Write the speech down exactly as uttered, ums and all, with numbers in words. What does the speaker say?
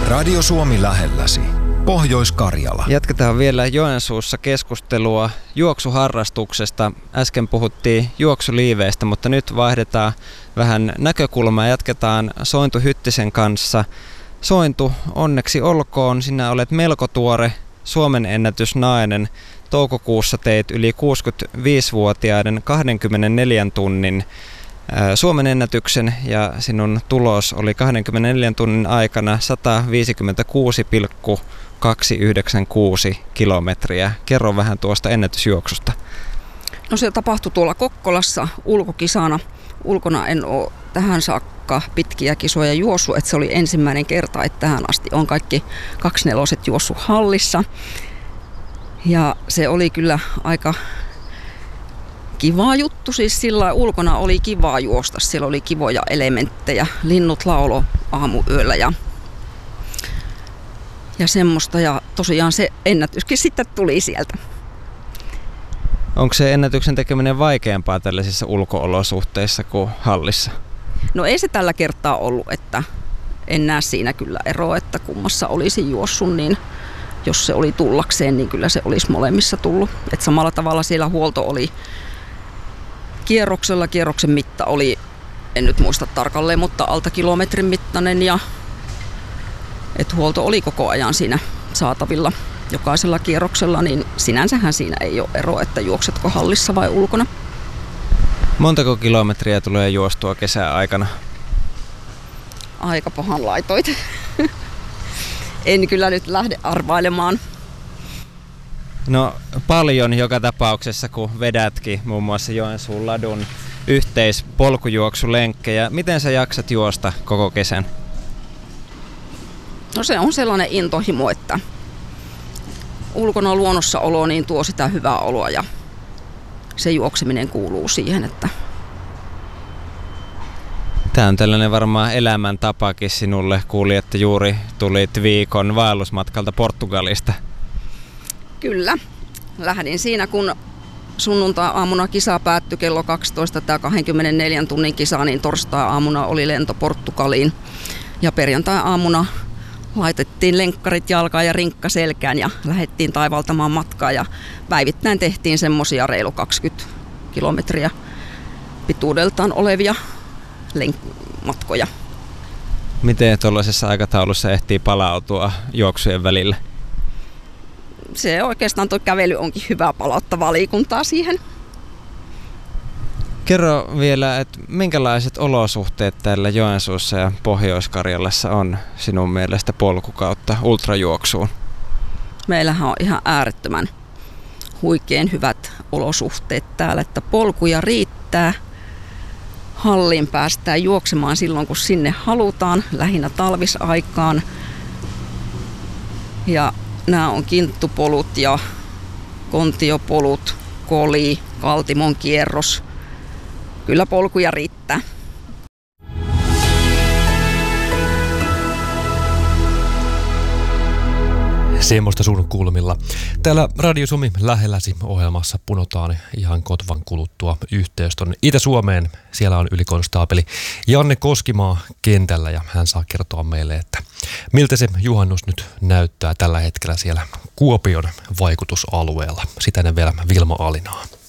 Radio Suomi lähelläsi. Pohjois-Karjala. Jatketaan vielä Joensuussa keskustelua juoksuharrastuksesta. Äsken puhuttiin juoksuliiveistä, mutta nyt vaihdetaan vähän näkökulmaa. Jatketaan Sointu Hyttisen kanssa. Sointu, onneksi olkoon. Sinä olet melko tuore Suomen ennätysnainen. Toukokuussa teit yli kuusikymmentäviisivuotiaiden kaksikymmentäneljän tunnin Suomen ennätyksen ja sinun tulos oli kaksikymmentäneljän tunnin aikana sata viisikymmentäkuusi pilkku kaksisataayhdeksänkymmentäkuusi kilometriä. Kerro vähän tuosta ennätysjuoksusta. No se tapahtui tuolla Kokkolassa ulkokisana. Ulkona en ole tähän saakka pitkiä kisoja juossut, että se oli ensimmäinen kerta, että tähän asti on kaikki kaksineloset juossut hallissa. Ja se oli kyllä aika kiva juttu, siis sillä ulkona oli kivaa juosta, siellä oli kivoja elementtejä, linnut laulo aamuyöllä ja, ja semmoista ja tosiaan se ennätyskin sitten tuli sieltä. Onko se ennätyksen tekeminen vaikeampaa tällaisissa ulko-olosuhteissa kuin hallissa? No ei se tällä kertaa ollut, että en näe siinä kyllä eroa, että kummassa olisi juossut, niin jos se oli tullakseen, niin kyllä se olisi molemmissa tullut. Et samalla tavalla siellä huolto oli kierroksella, kierroksen mitta oli, en nyt muista tarkalleen, mutta alta kilometrin mittainen ja et huolto oli koko ajan siinä saatavilla jokaisella kierroksella, niin sinänsähän siinä ei ole eroa, että juoksetko hallissa vai ulkona. Montako kilometriä tulee juostua kesän aikana? Aika pahan laitoit. En kyllä nyt lähde arvailemaan. No paljon joka tapauksessa, kun vedätkin muun muassa Joensuun ladun yhteispolkujuoksulenkkejä. Miten sä jaksat juosta koko kesän? No se on sellainen intohimo, että ulkona luonnossa olo niin tuo sitä hyvää oloa ja se juokseminen kuuluu siihen, että tämä on tällainen varmaan elämäntapakin sinulle. Kuulin, että juuri tulit viikon vaellusmatkalta Portugalista. Kyllä. Lähdin siinä, kun sunnuntai-aamuna kisa päättyi kello kaksitoista, tämä kaksikymmentäneljän tunnin kisa, niin torstai-aamuna oli lento Portugaliin. Ja perjantai-aamuna laitettiin lenkkarit jalkaan ja rinkka selkään ja lähdettiin taivaltamaan matkaa. Ja päivittäin tehtiin semmoisia reilu kaksikymmentä kilometriä pituudeltaan olevia matkoja. Miten tuollaisessa aikataulussa ehtii palautua juoksujen välillä? Se oikeastaan tuo kävely onkin hyvää palauttavaa liikuntaa siihen. Kerro vielä, että minkälaiset olosuhteet täällä Joensuussa ja Pohjois-Karjalassa on sinun mielestä polkukautta ultrajuoksuun? Meillähän on ihan äärettömän huikein hyvät olosuhteet täällä, että polkuja riittää. Halliin päästään juoksemaan silloin, kun sinne halutaan, lähinnä talvisaikaan. Ja nämä on kinttupolut ja kontiopolut, koli, Kaltimon kierros. Kyllä polkuja riittää. Semmoista sun kulmilla. Täällä Radio Suomi lähelläsi ohjelmassa punotaan ihan kotvan kuluttua yhteys tuonne Itä-Suomeen. Siellä on ylikonstaapeli Janne Koskimaa kentällä ja hän saa kertoa meille, että miltä se juhannus nyt näyttää tällä hetkellä siellä Kuopion vaikutusalueella. Sitä ennen vielä Vilma Alinaa.